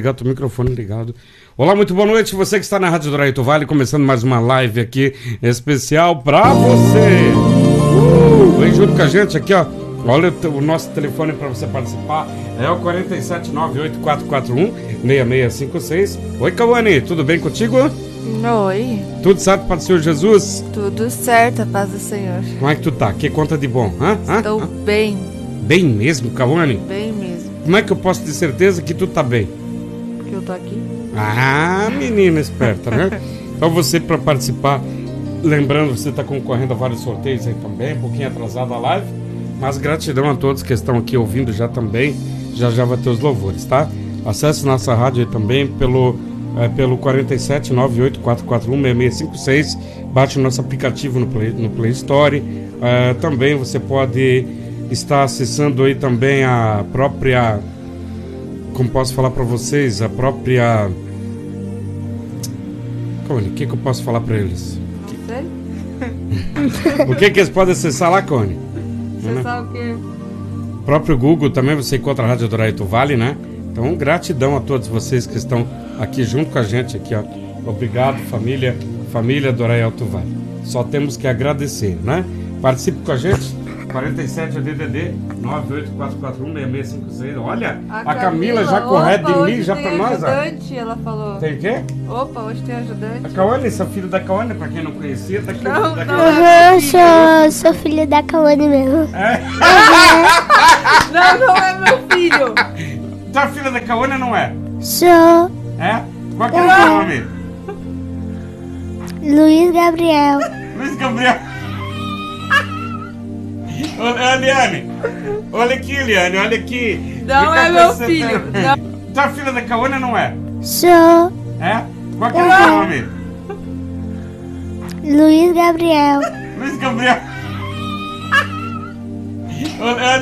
Ligar o microfone ligado. Olá, muito boa noite. Você que está na Rádio Doraito Vale, começando mais uma live aqui especial pra você. Vem junto com a gente aqui, ó. Olha o nosso telefone para você participar. É o 47984416656. Oi, Cauane, tudo bem contigo? Oi. Tudo certo para o Senhor Jesus? Tudo certo, a paz do Senhor. Como é que tu tá? Que conta de bom? Estou bem. Bem mesmo, Cauane? Bem mesmo. Como é que eu posso ter certeza que tu tá bem? Porque eu tô aqui. Ah, menina esperta, né? Então você para participar, lembrando, você tá concorrendo a vários sorteios aí também, um pouquinho atrasado a live, mas gratidão a todos que estão aqui ouvindo já também, já vai ter os louvores, tá? Acesse nossa rádio aí também pelo 47984416656, baixe o nosso aplicativo no Play Store, também você pode estar acessando aí também a própria, como posso falar para vocês, a própria... Cone, o que eu posso falar para eles? Não sei. O que eles podem acessar lá, Cone? Acessar o quê? O próprio Google também você encontra a Rádio Doraito Vale, né? Então, gratidão a todos vocês que estão aqui junto com a gente aqui, ó. Obrigado, família Doraito Vale. Só temos que agradecer, né? Participe com a gente. 47 DDD 984416656. Olha, a Camila já corre de mim já para nós. Ajudante, ela falou. Tem o quê? Opa, hoje tem ajudante. A Cauane, sou filho da Cauane, para quem não conhecia, tá aqui. Não, Sou filho da Cauane mesmo. É? Não é meu filho. Tu é filha da Cauane ou não é? Sou É? Qual que é o seu nome? Luiz Gabriel. Luiz Gabriel. Ô, Eliane, olha aqui, Eliane, olha aqui. Não é meu filho. Não. Tu é filha da Cauane ou não é? Sou É? Qual que é o seu nome? Luiz Gabriel. Luiz Gabriel.